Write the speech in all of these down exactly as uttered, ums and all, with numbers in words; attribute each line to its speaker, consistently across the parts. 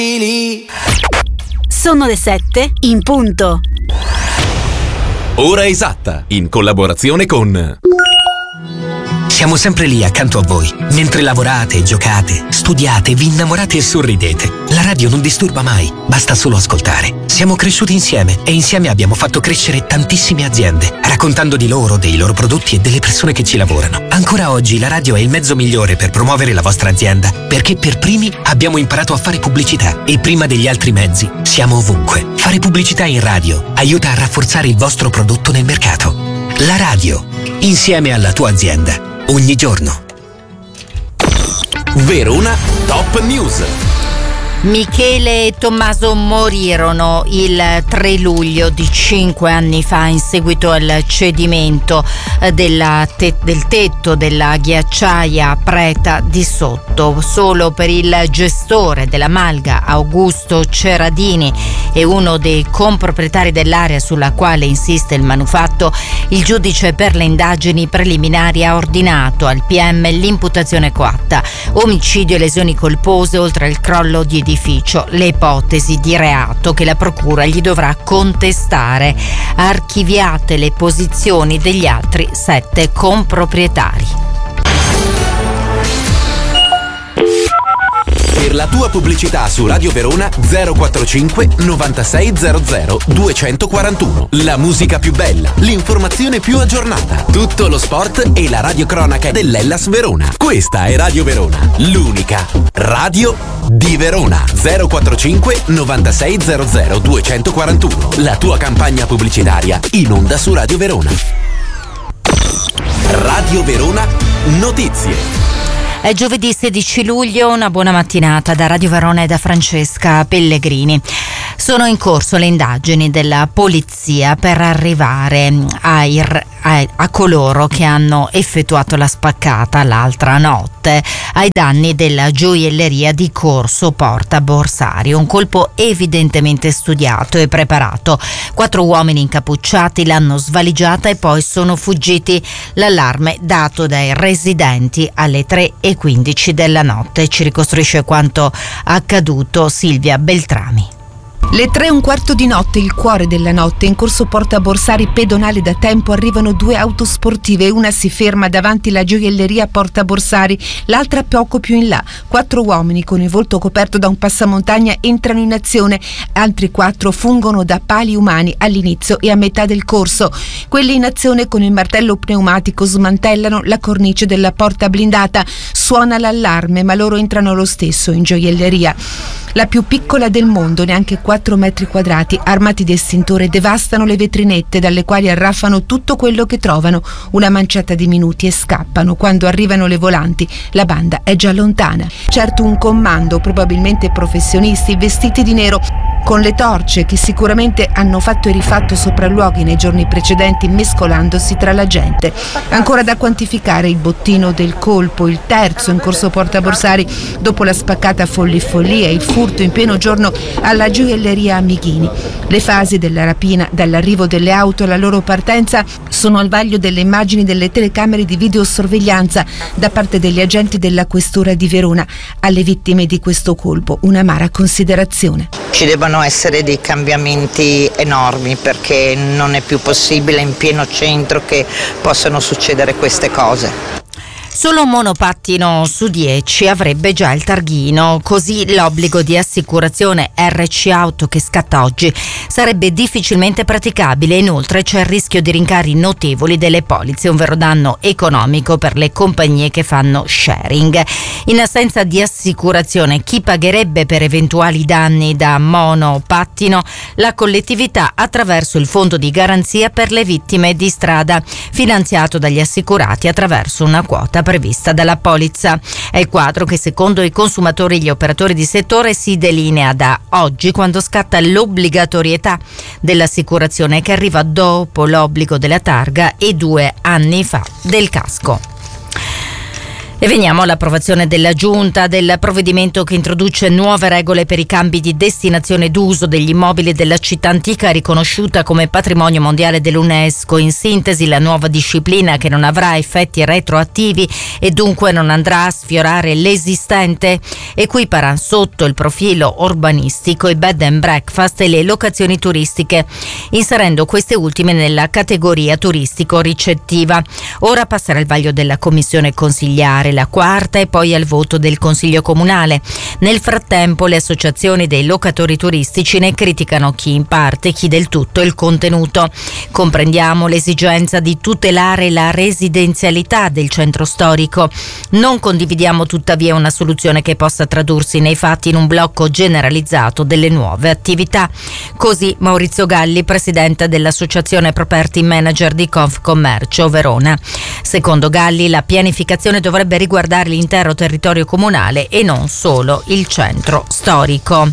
Speaker 1: Sono le sette in punto.
Speaker 2: Ora esatta, in collaborazione con...
Speaker 3: Siamo sempre lì accanto a voi, mentre lavorate, giocate, studiate, vi innamorate e sorridete. La radio non disturba mai, basta solo ascoltare. Siamo cresciuti insieme e insieme abbiamo fatto crescere tantissime aziende, raccontando di loro, dei loro prodotti e delle persone che ci lavorano. Ancora oggi la radio è il mezzo migliore per promuovere la vostra azienda, perché per primi abbiamo imparato a fare pubblicità e prima degli altri mezzi siamo ovunque. Fare pubblicità in radio aiuta a rafforzare il vostro prodotto nel mercato. La radio, insieme alla tua azienda. Ogni giorno.
Speaker 2: Verona Top News.
Speaker 4: Michele e Tommaso morirono il tre luglio di cinque anni fa in seguito al cedimento della te- del tetto della ghiacciaia Preta di Sotto. Solo per il gestore della Malga, Augusto Ceradini, e uno dei comproprietari dell'area sulla quale insiste il manufatto, il giudice per le indagini preliminari ha ordinato al P M l'imputazione coatta, omicidio e lesioni colpose, oltre al crollo di edificio, le ipotesi di reato che la procura gli dovrà contestare. Archiviate le posizioni degli altri sette comproprietari.
Speaker 2: Per la tua pubblicità su Radio Verona zero quarantacinque novantasei zero zero duecentoquarantuno. La musica più bella, l'informazione più aggiornata, tutto lo sport e la radiocronaca dell'Hellas Verona. Questa è Radio Verona, l'unica radio di Verona. zero quarantacinque novantasei zero zero duecentoquarantuno. La tua campagna pubblicitaria in onda su Radio Verona. Radio Verona Notizie.
Speaker 4: È giovedì sedici luglio, una buona mattinata da Radio Verona e da Francesca Pellegrini. Sono in corso le indagini della polizia per arrivare ai, a, a coloro che hanno effettuato la spaccata l'altra notte ai danni della gioielleria di Corso Porta Borsari. Un colpo evidentemente studiato e preparato. Quattro uomini incappucciati l'hanno svaligiata e poi sono fuggiti. L'allarme dato dai residenti alle tre e quindici della notte. Ci ricostruisce quanto accaduto Silvia Beltrami.
Speaker 5: Le tre e un quarto di notte, il cuore della notte, in Corso Porta Borsari, pedonale da tempo, arrivano due auto sportive. Una si ferma davanti alla gioielleria Porta Borsari, l'altra poco più in là. Quattro uomini con il volto coperto da un passamontagna entrano in azione. Altri quattro fungono da pali umani all'inizio e a metà del corso. Quelli in azione con il martello pneumatico smantellano la cornice della porta blindata. Suona l'allarme, ma loro entrano lo stesso in gioielleria. La più piccola del mondo, neanche quattro metri quadrati, armati di estintore, devastano le vetrinette dalle quali arraffano tutto quello che trovano. Una manciata di minuti e scappano. Quando arrivano le volanti, la banda è già lontana. Certo un comando, probabilmente professionisti, vestiti di nero, con le torce che sicuramente hanno fatto e rifatto sopralluoghi nei giorni precedenti, mescolandosi tra la gente. Ancora da quantificare il bottino del colpo, il terzo in Corso Porta Borsari, dopo la spaccata Folli Follia e il furto in pieno giorno alla gioielleria Amighini. Le fasi della rapina, dall'arrivo delle auto alla loro partenza, sono al vaglio delle immagini delle telecamere di videosorveglianza da parte degli agenti della questura di Verona. Alle vittime di questo colpo un'amara considerazione.
Speaker 6: Ci devono essere dei cambiamenti enormi, perché non è più possibile in pieno centro che possano succedere queste cose.
Speaker 4: Solo un monopattino su dieci avrebbe già il targhino, così l'obbligo di assicurazione R C Auto che scatta oggi sarebbe difficilmente praticabile. Inoltre c'è il rischio di rincari notevoli delle polizze, un vero danno economico per le compagnie che fanno sharing. In assenza di assicurazione, chi pagherebbe per eventuali danni da monopattino? La collettività, attraverso il fondo di garanzia per le vittime di strada, finanziato dagli assicurati attraverso una quota prevista dalla polizza. È il quadro che secondo i consumatori e gli operatori di settore si delinea da oggi, quando scatta l'obbligatorietà dell'assicurazione, che arriva dopo l'obbligo della targa e due anni fa del casco. E veniamo all'approvazione della Giunta del provvedimento che introduce nuove regole per i cambi di destinazione d'uso degli immobili della città antica riconosciuta come patrimonio mondiale dell'UNESCO. In sintesi, la nuova disciplina, che non avrà effetti retroattivi e dunque non andrà a sfiorare l'esistente, equipara sotto il profilo urbanistico i bed and breakfast e le locazioni turistiche, inserendo queste ultime nella categoria turistico-ricettiva. Ora passerà il vaglio della commissione consigliare, la quarta, e poi al voto del Consiglio Comunale. Nel frattempo le associazioni dei locatori turistici ne criticano chi in parte, chi del tutto il contenuto. Comprendiamo l'esigenza di tutelare la residenzialità del centro storico. Non condividiamo tuttavia una soluzione che possa tradursi nei fatti in un blocco generalizzato delle nuove attività. Così Maurizio Galli, presidente dell'Associazione Property Manager di Confcommercio Verona. Secondo Galli, la pianificazione dovrebbe riguardare l'intero territorio comunale e non solo il centro storico.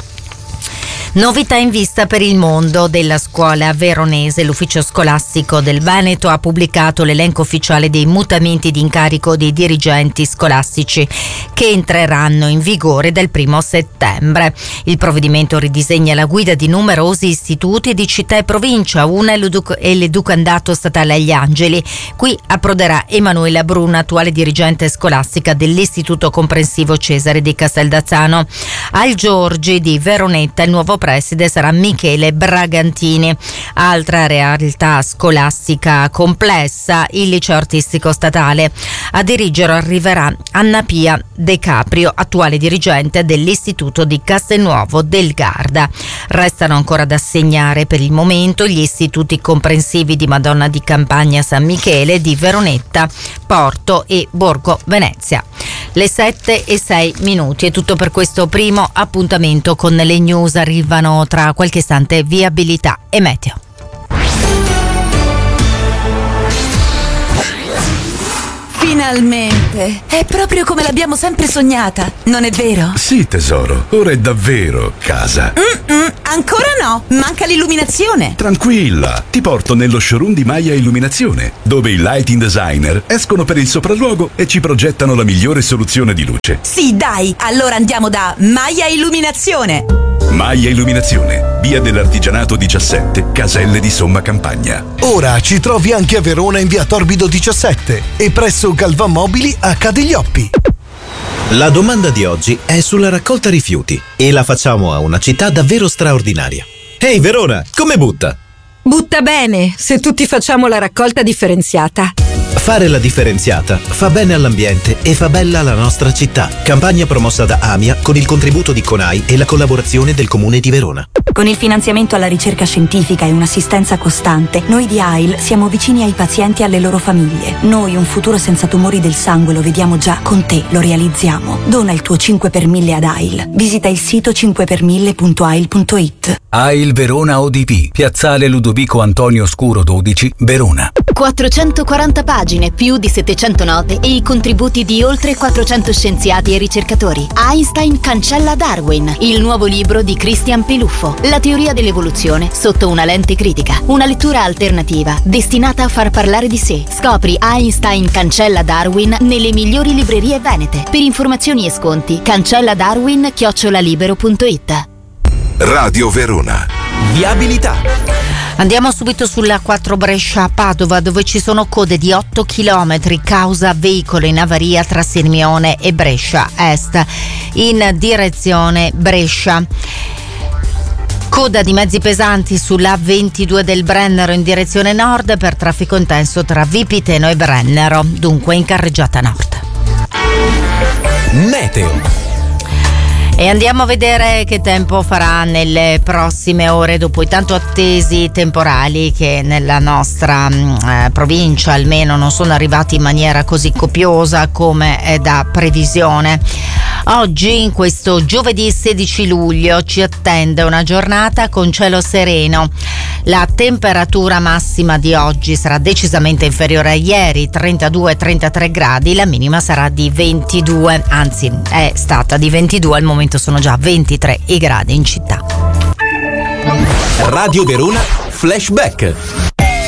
Speaker 4: Novità in vista per il mondo della scuola veronese. L'ufficio scolastico del Veneto ha pubblicato l'elenco ufficiale dei mutamenti di incarico dei dirigenti scolastici che entreranno in vigore dal primo settembre. Il provvedimento ridisegna la guida di numerosi istituti di città e provincia. Una è l'Educandato Statale Agli Angeli. Qui approderà Emanuela Bruna, attuale dirigente scolastica dell'Istituto Comprensivo Cesare di Casteldazzano. Al Giorgi di Veronetta il nuovo preside sarà Michele Bragantini. Altra realtà scolastica complessa, il liceo artistico statale. A dirigere arriverà Anna Pia De Caprio, attuale dirigente dell'Istituto di Castelnuovo del Garda. Restano ancora da segnare per il momento gli istituti comprensivi di Madonna di Campagna San Michele, di Veronetta, Porto e Borgo Venezia. Le sette e sei minuti è tutto per questo primo appuntamento con le news. Arrivano tra qualche istante viabilità e meteo.
Speaker 7: Finalmente! È proprio come l'abbiamo sempre sognata, non è vero?
Speaker 8: Sì, tesoro, ora è davvero casa.
Speaker 7: Mm-mm, ancora no, manca l'illuminazione.
Speaker 8: Tranquilla, ti porto nello showroom di Maia Illuminazione, dove i lighting designer escono per il sopralluogo e ci progettano la migliore soluzione di luce.
Speaker 7: Sì, dai, allora andiamo da Maia Illuminazione.
Speaker 8: Maia Illuminazione, via dell'Artigianato diciassette, Caselle di Somma Campagna.
Speaker 9: Ora ci trovi anche a Verona in via Torbido diciassette e presso Galvan Mobili a Cadiglioppi.
Speaker 10: La domanda di oggi è sulla raccolta rifiuti e la facciamo a una città davvero straordinaria. Ehi Verona, come butta?
Speaker 11: Butta bene, se tutti facciamo la raccolta differenziata.
Speaker 10: Fare la differenziata fa bene all'ambiente e fa bella la nostra città. Campagna promossa da AMIA con il contributo di CONAI e la collaborazione del Comune di Verona.
Speaker 12: Con il finanziamento alla ricerca scientifica e un'assistenza costante, noi di A I L siamo vicini ai pazienti e alle loro famiglie. Noi un futuro senza tumori del sangue lo vediamo già, con te lo realizziamo. Dona il tuo cinque per mille ad A I L. Visita il sito cinque per mille punto a i l punto i t.
Speaker 13: A I L Verona O D P, Piazzale Ludovico Antonio Scuro dodici, Verona.
Speaker 14: quattrocentoquaranta pagine, più di settecento note e i contributi di oltre quattrocento scienziati e ricercatori. Einstein cancella Darwin, il nuovo libro di Christian Peluffo. La teoria dell'evoluzione sotto una lente critica. Una lettura alternativa destinata a far parlare di sé. Scopri Einstein cancella Darwin nelle migliori librerie venete. Per informazioni e sconti cancella darwin chiocciola libero punto i t.
Speaker 8: Radio Verona.
Speaker 2: Viabilità.
Speaker 4: Andiamo subito sulla quattro Brescia-Padova, dove ci sono code di otto chilometri causa veicolo in avaria tra Sirmione e Brescia Est in direzione Brescia. Coda di mezzi pesanti sulla A ventidue del Brennero in direzione nord per traffico intenso tra Vipiteno e Brennero, dunque in carreggiata nord.
Speaker 2: Meteo.
Speaker 4: E andiamo a vedere che tempo farà nelle prossime ore dopo i tanto attesi temporali che nella nostra eh, provincia almeno non sono arrivati in maniera così copiosa come è da previsione. Oggi, in questo giovedì sedici luglio, ci attende una giornata con cielo sereno. La temperatura massima di oggi sarà decisamente inferiore a ieri, trentadue trentatré gradi, la minima sarà di ventidue, anzi è stata di ventidue, al momento sono già ventitré i gradi in città.
Speaker 2: Radio Verona Flashback.